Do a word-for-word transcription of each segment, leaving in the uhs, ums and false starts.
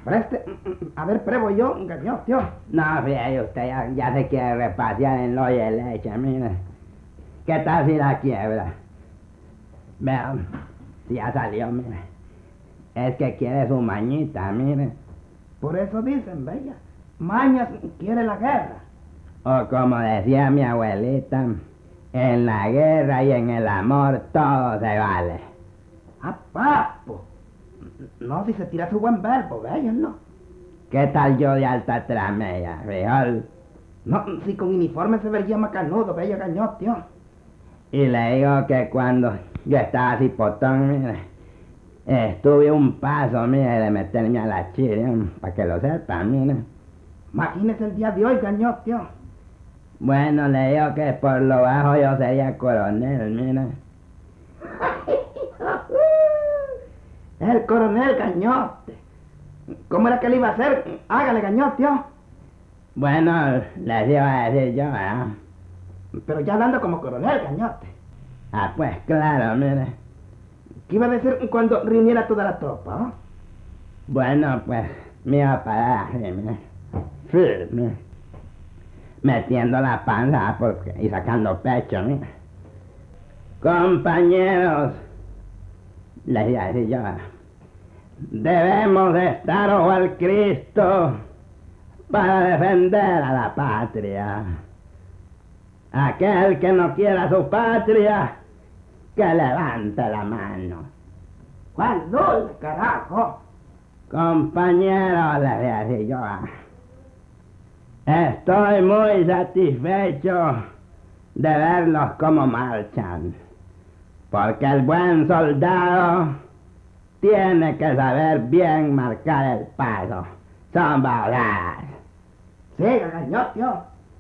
Preste, a ver, pruebo yo, gañó, tío. No, fíjate, usted ya, ya se quiere repasear en lo de leche, mire. ¿Qué tal si la quiebra? Vean, si ya salió, mire. Es que quiere su mañita, mire. Por eso dicen, bella, mañas quiere la guerra. O como decía mi abuelita, en la guerra y en el amor todo se vale. ¡Ah, papo! No, si se tira su buen verbo, bella, ¿no? ¿Qué tal yo de alta tramella, frijol? No, si con uniforme se vería macanudo, bella, gañó, tío. Y le digo que cuando yo estaba así potón, mire, estuve un paso, mire, de meterme a la chile, para que lo sepan, mire. Imagínese el día de hoy, gañó, tío. Bueno, le digo que por lo bajo yo sería coronel, mire. El coronel, gañote. ¿Cómo era que le iba a hacer? Hágale, gañote, tío. Bueno, les iba a decir yo, ¿verdad? Pero ya hablando como coronel, gañote. Ah, pues claro, mire. ¿Qué iba a decir cuando reuniera toda la tropa, oh? Bueno, pues me iba a parar así, mire. Firme. Metiendo la panza porque, y sacando pecho, mire. Compañeros, les iba a decir yo, debemos de estar ojo al Cristo para defender a la patria. Aquel que no quiera su patria, que levante la mano. ¿Cuál dulce, carajo? Compañeros, les voy a decir yo, estoy muy satisfecho de verlos como marchan, porque el buen soldado tiene que saber bien marcar el paso. Son baladas. Siga, gañó, tío.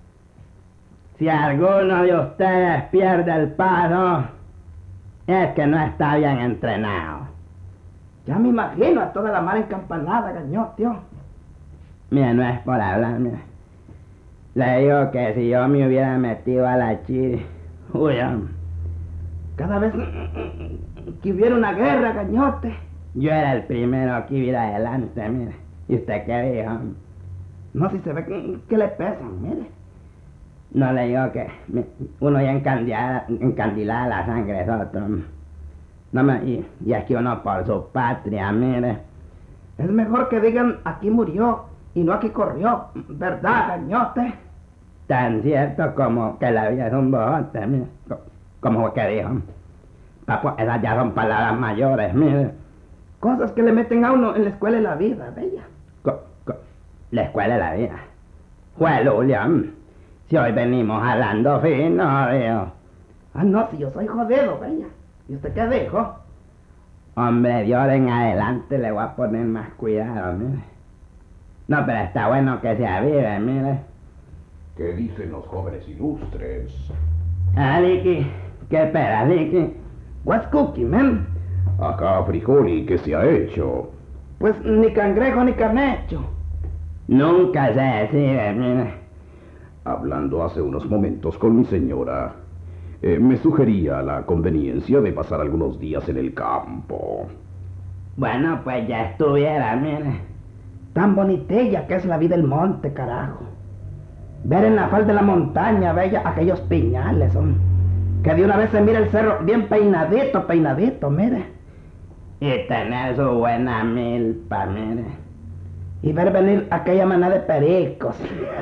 Si alguno de ustedes pierde el paso, es que no está bien entrenado. Ya me imagino a toda la mar encampanada, gañó, tío. Mira, no es por hablar, mira. Le digo que si yo me hubiera metido a la chile, uy, cada vez que hubiera una guerra, gañote, yo era el primero que iba adelante, mire. ¿Y usted qué dijo? No, si se ve que, que le pesan, mire. No, le digo que uno ya encandilada, encandilada la sangre es otro. No me, y, y es que uno por su patria, mire. Es mejor que digan aquí murió y no aquí corrió, ¿verdad, gañote? Tan cierto como que la vida es un bojote, mire. Como fue que dijo. Papo, esas ya son palabras mayores, mire. Cosas que le meten a uno en la escuela de la vida, bella. Co, co, la escuela de la vida. Juez Julián, si hoy venimos hablando fino, veo. Ah, no, si yo soy jodido, bella. ¿Y usted qué dijo? Hombre, de ahora en adelante le voy a poner más cuidado, mire. No, pero está bueno que se avive, mire. ¿Qué dicen los jóvenes ilustres? Ah, Licky, ¿qué espera, Licky? What's cooking, man? Acá, frijoli, ¿qué se ha hecho? Pues ni cangrejo ni carnecho. Nunca se decide, mire. Hablando hace unos momentos con mi señora, eh, me sugería la conveniencia de pasar algunos días en el campo. Bueno, pues ya estuviera, mire. Tan bonitella que es la vida del monte, carajo. Ver en la falda de la montaña, bella, aquellos piñales, son. Que de una vez se mira el cerro bien peinadito, peinadito, mire. Y tener su buena milpa, mire. Y ver venir aquella manada de pericos.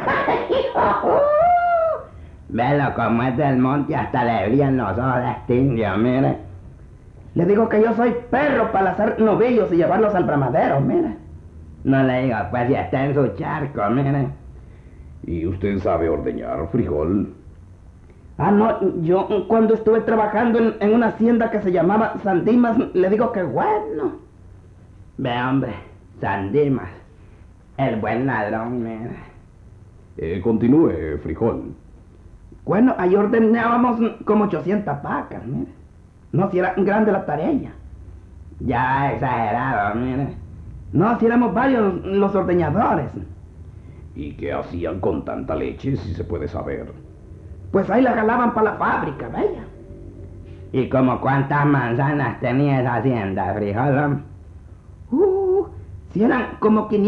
Velo como es del monte, hasta le brillan los ojos de este indio, mire. Le digo que yo soy perro para hacer novillos y llevarlos al bramadero, mire. No le digo, pues si está en su charco, mire. ¿Y usted sabe ordeñar, frijol? Ah, no, yo cuando estuve trabajando en, en una hacienda que se llamaba Sandimas, le digo que bueno. Ve, hombre, Sandimas, el buen ladrón, mire. Eh, continúe, frijol. Bueno, ahí ordenábamos como ochocientas vacas, mire. No, si era grande la tarea. Ya exagerado, mire. No, si éramos varios los ordeñadores. ¿Y qué hacían con tanta leche, si se puede saber? Pues ahí la jalaban para la fábrica, bella. ¿Y como cuántas manzanas tenía esa hacienda, frijol? Uh, si eran como quinientas.